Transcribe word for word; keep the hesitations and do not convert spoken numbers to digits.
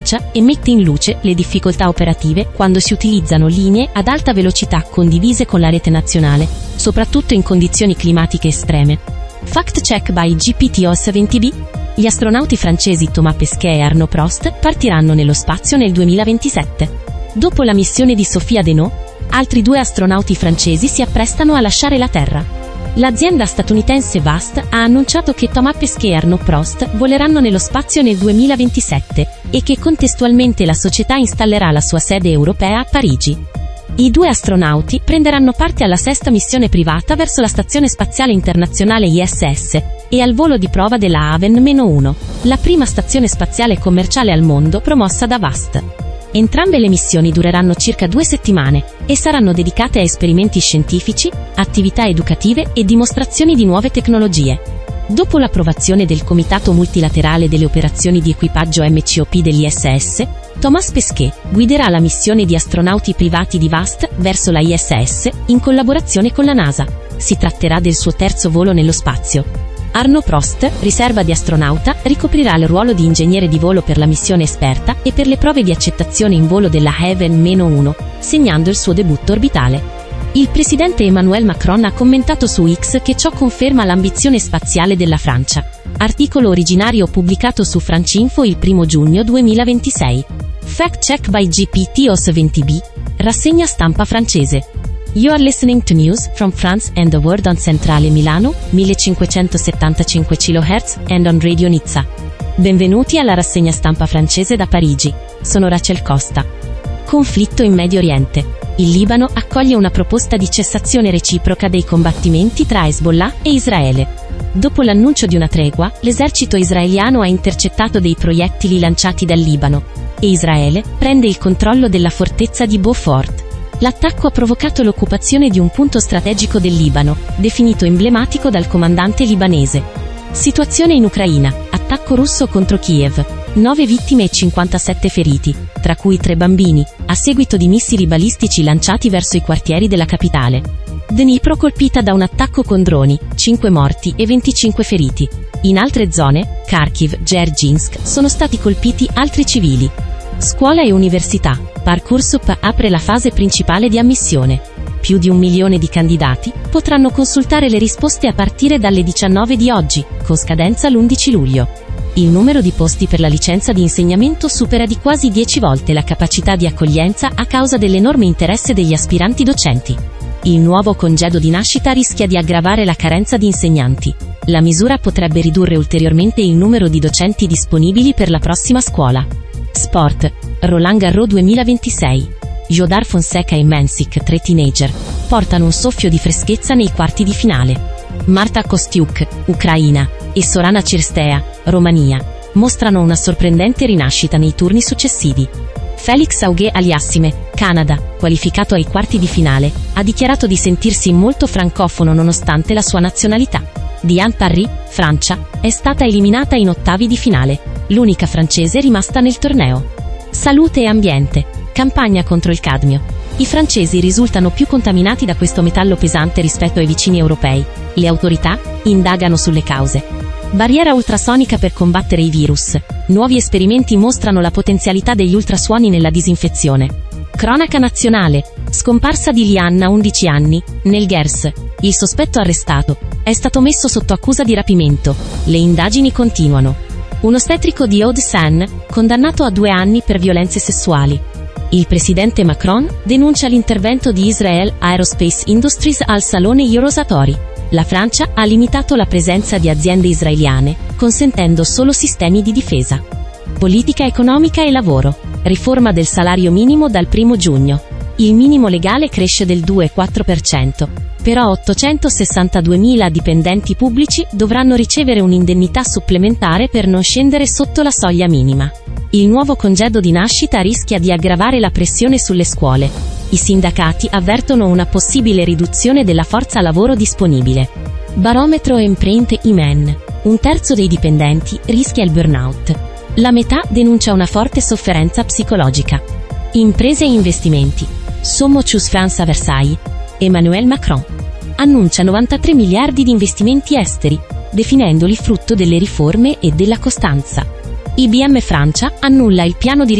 Francia e mette in luce le difficoltà operative quando si utilizzano linee ad alta velocità condivise con la rete nazionale, soprattutto in condizioni climatiche estreme. Fact check by G P T O S venti B. Gli astronauti francesi Thomas Pesquet e Arnaud Prost partiranno nello spazio nel duemilaventisette. Dopo la missione di Sophia Deneau, altri due astronauti francesi si apprestano a lasciare la Terra. L'azienda statunitense Vast ha annunciato che Thomas Pesquet e Arnaud Prost voleranno nello spazio nel duemilaventisette e che contestualmente la società installerà la sua sede europea a Parigi. I due astronauti prenderanno parte alla sesta missione privata verso la Stazione Spaziale Internazionale I S S e al volo di prova della Haven uno, la prima stazione spaziale commerciale al mondo promossa da Vast. Entrambe le missioni dureranno circa due settimane e saranno dedicate a esperimenti scientifici, attività educative e dimostrazioni di nuove tecnologie. Dopo l'approvazione del Comitato Multilaterale delle Operazioni di Equipaggio M C O P dell'I S S, Thomas Pesquet guiderà la missione di astronauti privati di Vast verso la I S S in collaborazione con la NASA. Si tratterà del suo terzo volo nello spazio. Arnaud Prost, riserva di astronauta, ricoprirà il ruolo di ingegnere di volo per la missione esperta e per le prove di accettazione in volo della Haven uno, segnando il suo debutto orbitale. Il presidente Emmanuel Macron ha commentato su X che ciò conferma l'ambizione spaziale della Francia. Articolo originario pubblicato su Francinfo il primo giugno duemilaventisei. Fact check by G P T O S venti B. Rassegna stampa francese. You are listening to news from France and the world on Centrale Milano, millecinquecentosettantacinque chilohertz, and on Radio Nizza. Benvenuti alla rassegna stampa francese da Parigi. Sono Rachel Costa. Conflitto in Medio Oriente. Il Libano accoglie una proposta di cessazione reciproca dei combattimenti tra Hezbollah e Israele. Dopo l'annuncio di una tregua, l'esercito israeliano ha intercettato dei proiettili lanciati dal Libano e Israele prende il controllo della fortezza di Beaufort. L'attacco ha provocato l'occupazione di un punto strategico del Libano, definito emblematico dal comandante libanese. Situazione in Ucraina. Attacco russo contro Kiev. nove vittime e cinquantasette feriti, tra cui tre bambini, a seguito di missili balistici lanciati verso i quartieri della capitale. Dnipro colpita da un attacco con droni, cinque morti e venticinque feriti. In altre zone, Kharkiv, Dzerzhinsk, sono stati colpiti altri civili. Scuola e università. Parcoursup apre la fase principale di ammissione. Più di un milione di candidati potranno consultare le risposte a partire dalle diciannove di oggi, con scadenza l'undici luglio. Il numero di posti per la licenza di insegnamento supera di quasi dieci volte la capacità di accoglienza a causa dell'enorme interesse degli aspiranti docenti. Il nuovo congedo di nascita rischia di aggravare la carenza di insegnanti. La misura potrebbe ridurre ulteriormente il numero di docenti disponibili per la prossima scuola. Sport. Roland Garros duemilaventisei. Jodar Fonseca e Mensik, tre teenager, portano un soffio di freschezza nei quarti di finale. Marta Kostiuk, Ucraina, e Sorana Cirstea, Romania, mostrano una sorprendente rinascita nei turni successivi. Felix Auger-Aliassime, Canada, qualificato ai quarti di finale, ha dichiarato di sentirsi molto francofono nonostante la sua nazionalità. Diane Parry, Francia, è stata eliminata in ottavi di finale, l'unica francese rimasta nel torneo. Salute e ambiente. Campagna contro il cadmio. I francesi risultano più contaminati da questo metallo pesante rispetto ai vicini europei. Le autorità indagano sulle cause. Barriera ultrasonica per combattere i virus. Nuovi esperimenti mostrano la potenzialità degli ultrasuoni nella disinfezione. Cronaca nazionale. Scomparsa di Lianna, undici anni, nel Gers. Il sospetto arrestato è stato messo sotto accusa di rapimento. Le indagini continuano. Un ostetrico di Hauts-de-Seine, condannato a due anni per violenze sessuali. Il presidente Macron denuncia l'intervento di Israel Aerospace Industries al Salone Eurosatori. La Francia ha limitato la presenza di aziende israeliane, consentendo solo sistemi di difesa. Politica economica e lavoro. Riforma del salario minimo dal primo giugno. Il minimo legale cresce del due virgola quattro per cento. Però ottocentosessantaduemila dipendenti pubblici dovranno ricevere un'indennità supplementare per non scendere sotto la soglia minima. Il nuovo congedo di nascita rischia di aggravare la pressione sulle scuole. I sindacati avvertono una possibile riduzione della forza lavoro disponibile. Barometro Empreinte I M E N. Un terzo dei dipendenti rischia il burnout. La metà denuncia una forte sofferenza psicologica. Imprese e investimenti. Sommo Choose France a Versailles. Emmanuel Macron annuncia novantatré miliardi di investimenti esteri, definendoli frutto delle riforme e della costanza. I B M Francia annulla il piano di